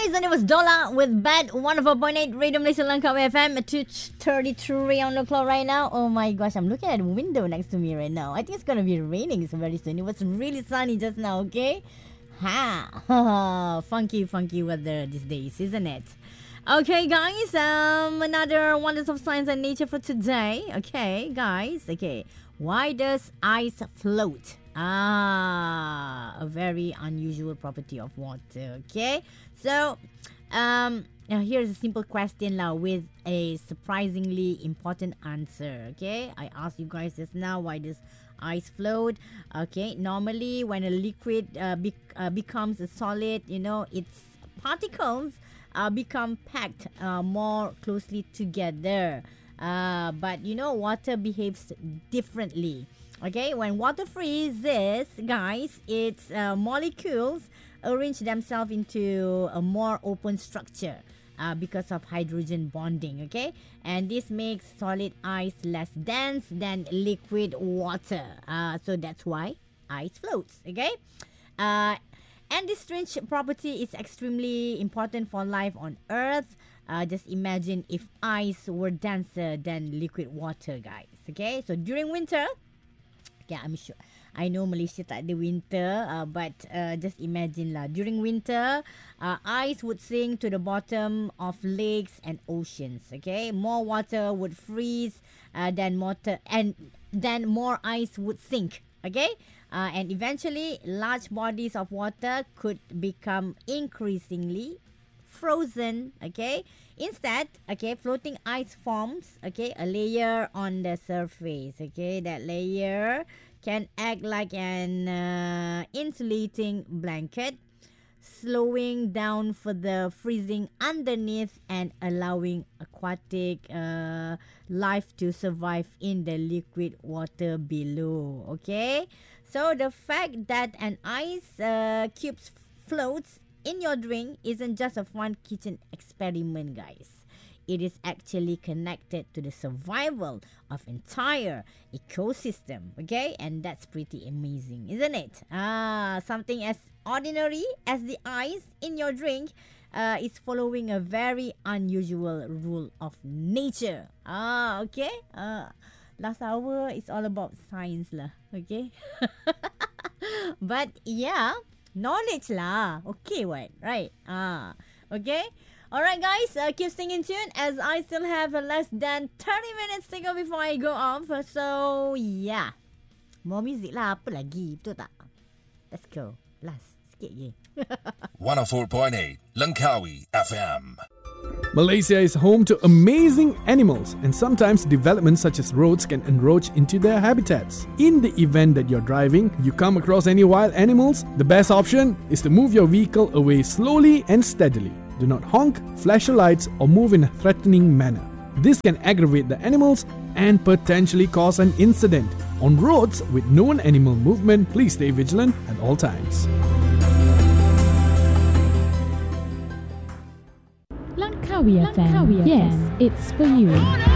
guys, and it was Dola with Bad 104.8 Radio Malaysia Langkawi FM at 2:33 on the clock right now. Oh my gosh, I'm looking at the window next to me right now. I think it's gonna be raining very soon. It was really sunny just now, okay? Funky weather these days, isn't it? Okay, guys, another Wonders of Science and Nature for today. Okay, guys, okay. Why does ice float? A very unusual property of water. Okay, so now here's a simple question now with a surprisingly important answer. Okay, I asked you guys just now, why does ice float? Okay, normally when a liquid becomes a solid, its particles become packed more closely together. But water behaves differently. Okay, when water freezes, guys, its molecules arrange themselves into a more open structure because of hydrogen bonding. Okay, and this makes solid ice less dense than liquid water. So that's why ice floats. Okay, and this strange property is extremely important for life on Earth. Just imagine if ice were denser than liquid water, guys. Okay, so during winter, yeah, I'm sure. I know Malaysia tak ada winter, but just imagine lah. During winter, ice would sink to the bottom of lakes and oceans. Okay, more water would freeze than more ice would sink. Okay, and eventually, large bodies of water could become increasingly frozen. Okay, instead, floating ice forms a layer on the surface. Okay, that layer can act like an insulating blanket, slowing down for the freezing underneath and allowing aquatic life to survive in the liquid water below. Okay, so the fact that an ice cube floats in your drink isn't just a fun kitchen experiment, guys. It is actually connected to the survival of entire ecosystem. Okay, and that's pretty amazing, isn't it? Something as ordinary as the ice in your drink is following a very unusual rule of nature. Okay. Last hour is all about science lah. Okay. But yeah, knowledge lah. Okay, what? Right? Okay. Alright, guys, keep staying tuned as I still have less than 30 minutes to go before I go off. So, yeah. More music lah. Apa lagi? Betul tak? Let's go. Last. Sikit je. 104.8 Langkawi FM. Malaysia is home to amazing animals, and sometimes developments such as roads can encroach into their habitats. In the event that you're driving, you come across any wild animals, the best option is to move your vehicle away slowly and steadily. Do not honk, flash your lights, or move in a threatening manner. This can aggravate the animals and potentially cause an incident. On roads with known animal movement, please stay vigilant at all times. Langkawi FM. Yes, it's for you.